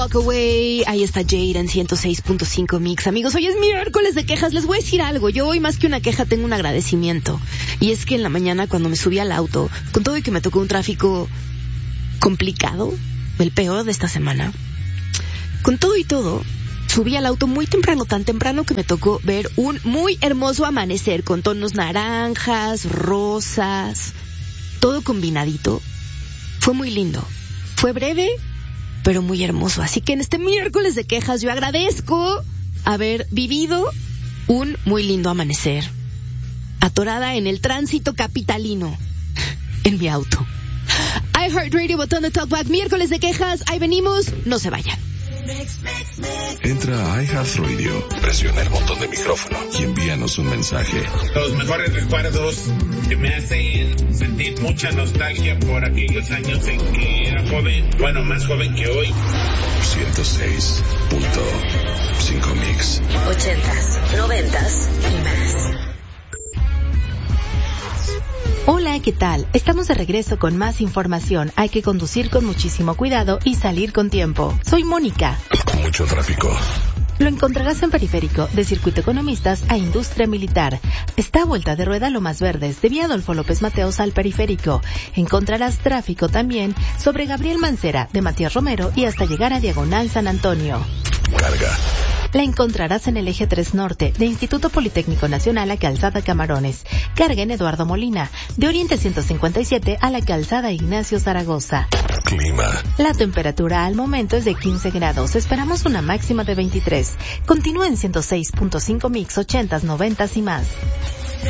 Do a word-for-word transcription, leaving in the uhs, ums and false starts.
Walk Away, ahí está Jade en ciento seis punto cinco Mix. Amigos, hoy es miércoles de quejas. Les voy a decir algo. Yo hoy más que una queja tengo un agradecimiento. Y es que en la mañana cuando me subí al auto, con todo y que me tocó un tráfico complicado, el peor de esta semana, con todo y todo, subí al auto muy temprano, tan temprano que me tocó ver un muy hermoso amanecer con tonos naranjas, rosas, todo combinadito. Fue muy lindo. Fue breve, pero muy hermoso. Así que en este miércoles de quejas yo agradezco haber vivido un muy lindo amanecer, atorada en el tránsito capitalino, en mi auto. iHeartRadio, botón de Talkback, miércoles de quejas, ahí venimos, no se vayan. Entra a iHeartRadio, presiona el botón de micrófono y envíanos un mensaje. Los mejores recuerdos que me hacen sentir mucha nostalgia por aquellos años en que era joven, bueno, más joven que hoy. ciento seis punto cinco Mix. Ochentas, noventas y más. Hola, ¿qué tal? Estamos de regreso con más información. Hay que conducir con muchísimo cuidado y salir con tiempo. Soy Mónica. Mucho tráfico. Lo encontrarás en Periférico, de Circuito Economistas a Industria Militar. Está a vuelta de rueda Lomas Verdes, de vía Adolfo López Mateos al Periférico. Encontrarás tráfico también sobre Gabriel Mancera, de Matías Romero y hasta llegar a Diagonal San Antonio. Carga. La encontrarás en el eje tres Norte, de Instituto Politécnico Nacional a Calzada Camarones. Carga en Eduardo Molina, de Oriente ciento cincuenta y siete a la Calzada Ignacio Zaragoza. Clima. La temperatura al momento es de quince grados. Esperamos una máxima de veintitrés. Continúa en ciento seis punto cinco Mix, ochentas, noventas y más.